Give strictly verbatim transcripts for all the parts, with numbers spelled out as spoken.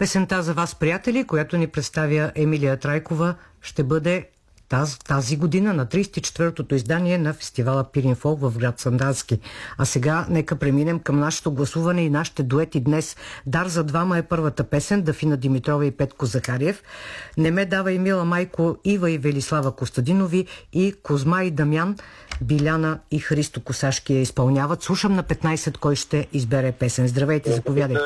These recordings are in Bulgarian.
Песента за вас, приятели, която ни представя Емилия Трайкова, ще бъде Таз, тази година на тридесет и четвъртото издание на фестивала Пирин Фолк в град Сандански. А сега нека преминем към нашето гласуване и нашите дуети днес. Дар за двама е първата песен, Дафина Димитрова и Петко Захариев. Не ме давай, мила майко, Ива и Велислава Костадинови и Козма и Дамян, Биляна и Христо Косашки я изпълняват. Слушам на петнайсет кой ще избере песен. Здравейте, заповядайте.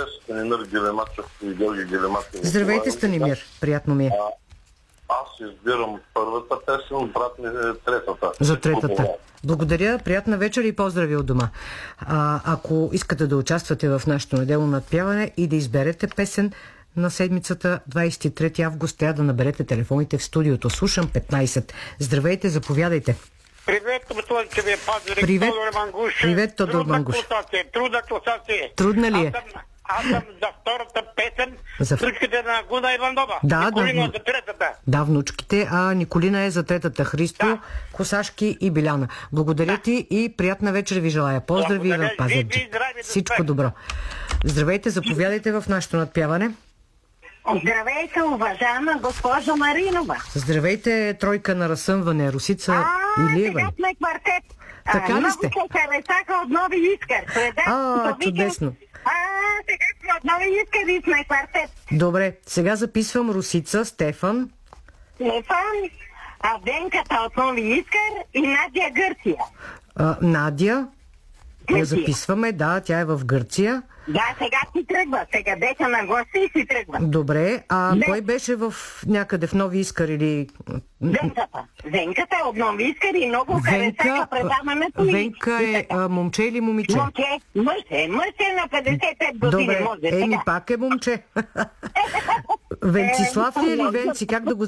Здравейте, Станимир. Приятно ми е. Аз избирам първата песен, брат ми е третата. За третата. Благодаря, приятна вечер и поздрави от дома. А, ако искате да участвате в нашето неделно надпяване и да изберете песен на седмицата, двайсет и трети август, трябва да наберете телефоните в студиото. Слушам петнайсет. Здравейте, заповядайте. Привет, Слънче ви пазари. Привет. Тодор Мангуш. Привет, Тодор Мангуш. Трудна класация. Трудна ли е? Аз съм, аз съм за втората песен. За... Внучките на Гуна Иванова. Да, Николина да. за третата. Да, внучките, а Николина е за третата. Христо, да. Косашки и Биляна. Благодаря да. ти и приятна вечер ви желая. Поздрави в Пазарджик. Всичко добро. Здравейте, заповядайте в нашето надпяване. Здравейте, уважаема госпожо Маринова. Здравейте, тройка на разсъмване, Русица а, Илиева. Сега сме квартет. Така а, ли много сте? се харесаха от Нови Искър. А, чудесно. А, сега сме от Нови Искър и сме квартет. Добре, сега записвам Русица, Стефан. Стефан, а Денката от Нови Искър и Надя Гърция. А, Надя. Гърция. Я записваме, да, тя е в Гърция. Да, сега си тръгва. Сега беше на гости и си тръгва. Добре, а Не. кой беше в някъде в Нови Искър или... Венката. Венката от Нови Искър и много Венка, харесаха предаването ми. Венка е а, момче или момиче? Момче, мъж е, мъж е на петдесет и пет години. Добре, може еми сега. пак е момче. Венцислав ли или Венци? Как да го